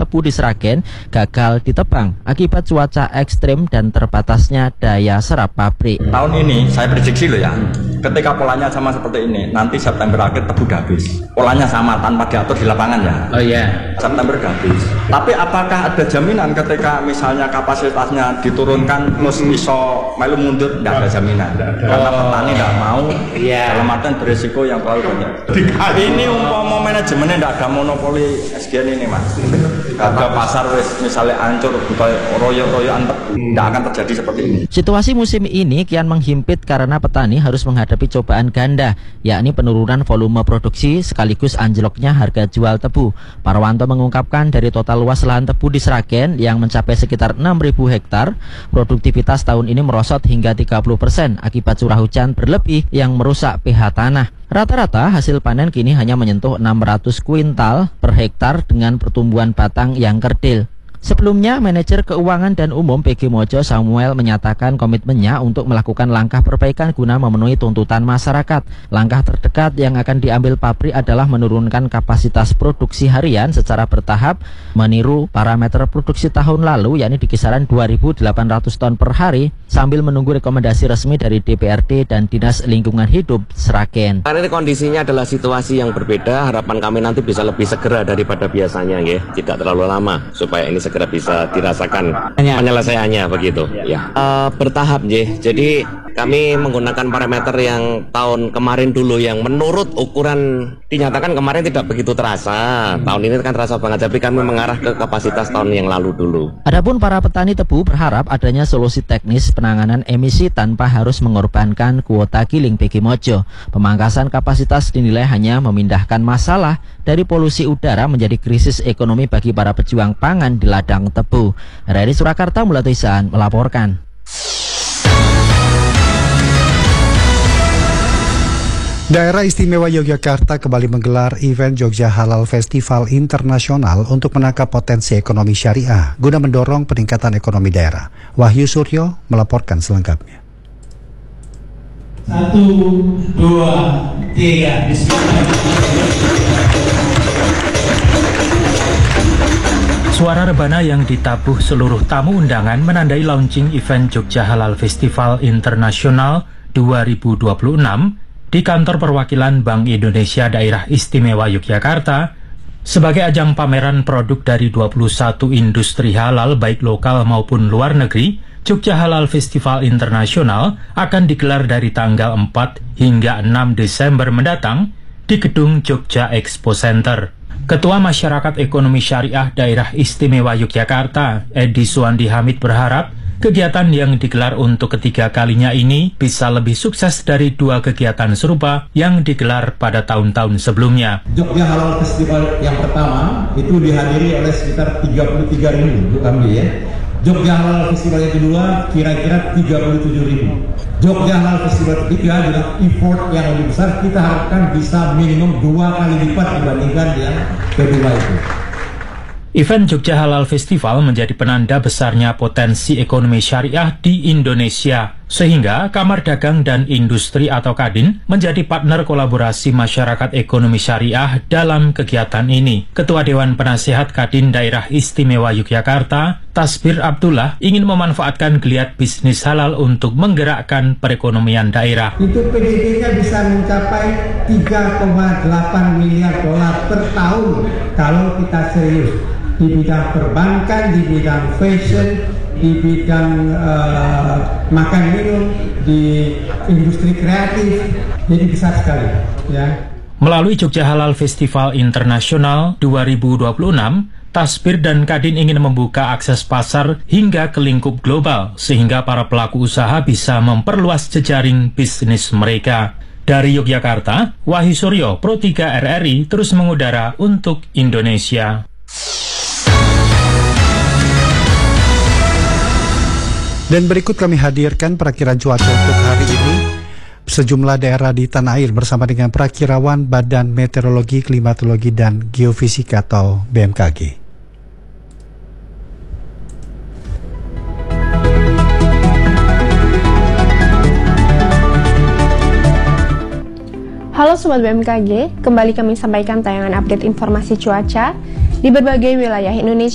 tebu di Sragen gagal ditebang akibat cuaca ekstrim dan terbatasnya daya serap pabrik. Tahun ini saya prediksi loh ya, ketika polanya sama seperti ini, nanti September akhir tebu udah habis. Polanya sama tanpa diatur di lapangan ya. Oh iya. September udah habis. Tapi apakah ada jaminan ketika misalnya kapasitasnya diturunkan terus iso melu mundur? Tidak ada jaminan. Karena petani tidak mau dalam artian berisiko yang terlalu banyak. Ini umpama manajemennya tidak ada monopoli SGN ini mas. Harga pasar wis misalnya hancur, royo-royoan tebu, tidak akan terjadi seperti ini. Situasi musim ini kian menghimpit karena petani harus menghadapi cobaan ganda, yakni penurunan volume produksi sekaligus anjloknya harga jual tebu. Parwanto mengungkapkan dari total luas lahan tebu di Sragen yang mencapai sekitar 6.000 hektar, produktivitas tahun ini merosot hingga 30% akibat curah hujan berlebih yang merusak pH tanah. Rata-rata hasil panen kini hanya menyentuh 600 kuintal per hektar dengan pertumbuhan batang yang kerdil. Sebelumnya, manajer keuangan dan umum PG Mojo Samuel menyatakan komitmennya untuk melakukan langkah perbaikan guna memenuhi tuntutan masyarakat. Langkah terdekat yang akan diambil pabrik adalah menurunkan kapasitas produksi harian secara bertahap, meniru parameter produksi tahun lalu yakni di kisaran 2.800 ton per hari, sambil menunggu rekomendasi resmi dari DPRD dan Dinas Lingkungan Hidup Sragen. Karena ini kondisinya adalah situasi yang berbeda, harapan kami nanti bisa lebih segera daripada biasanya, ya, tidak terlalu lama supaya ini segera bisa dirasakan penyelesaiannya begitu. Ya, bertahap, jadi kami menggunakan parameter yang tahun kemarin dulu yang menurut ukuran dinyatakan kemarin tidak begitu terasa. Tahun ini kan terasa banget, tapi kami mengarah ke kapasitas tahun yang lalu dulu. Adapun para petani tebu berharap adanya solusi teknis penanganan emisi tanpa harus mengorbankan kuota giling PG Mojo. Pemangkasan kapasitas dinilai hanya memindahkan masalah dari polusi udara menjadi krisis ekonomi bagi para pejuang pangan di ladang tebu. Dari Surakarta, Mulatisan melaporkan. Daerah Istimewa Yogyakarta kembali menggelar event Jogja Halal Festival Internasional untuk menangkap potensi ekonomi syariah guna mendorong peningkatan ekonomi daerah. Wahyu Suryo melaporkan selengkapnya. 1, 2, 3, bismillah. Suara rebana yang ditabuh seluruh tamu undangan menandai launching event Jogja Halal Festival Internasional 2026 di kantor perwakilan Bank Indonesia Daerah Istimewa Yogyakarta sebagai ajang pameran produk dari 21 industri halal baik lokal maupun luar negeri. Jogja Halal Festival Internasional akan digelar dari tanggal 4 hingga 6 Desember mendatang di Gedung Jogja Expo Center. Ketua Masyarakat Ekonomi Syariah Daerah Istimewa Yogyakarta, Edi Suwandi Hamid berharap kegiatan yang digelar untuk ketiga kalinya ini bisa lebih sukses dari 2 kegiatan serupa yang digelar pada tahun-tahun sebelumnya. Jogja Halal Festival yang pertama itu dihadiri oleh sekitar 33.000 kami ya. Jogja Halal Festival yang kedua kira-kira 37.000. Jogja Halal Festival ketiga dengan effort yang lebih besar, kita harapkan bisa minimum 2 kali lipat dibandingkan yang kedua itu. Event Jogja Halal Festival menjadi penanda besarnya potensi ekonomi syariah di Indonesia, sehingga Kamar Dagang dan Industri atau Kadin menjadi partner kolaborasi masyarakat ekonomi syariah dalam kegiatan ini. Ketua Dewan Penasehat Kadin Daerah Istimewa Yogyakarta, Tasbir Abdullah, ingin memanfaatkan geliat bisnis halal untuk menggerakkan perekonomian daerah. Itu PDB-nya bisa mencapai 3,8 miliar dolar per tahun kalau kita serius. Di bidang perbankan, di bidang fashion, di bidang makan minum, di industri kreatif, jadi besar sekali ya. Melalui Jogja Halal Festival Internasional 2026, Tasbir dan Kadin ingin membuka akses pasar hingga ke lingkup global, sehingga para pelaku usaha bisa memperluas jejaring bisnis mereka. Dari Yogyakarta, Wahyu Suryo, Pro 3 RRI, terus mengudara untuk Indonesia. Dan berikut kami hadirkan perakiran cuaca untuk hari ini. Sejumlah daerah di tanah air bersama dengan perakirawan Badan Meteorologi, Klimatologi, dan Geofisika atau BMKG. Halo Sobat BMKG, kembali kami sampaikan tayangan update informasi cuaca di berbagai wilayah Indonesia.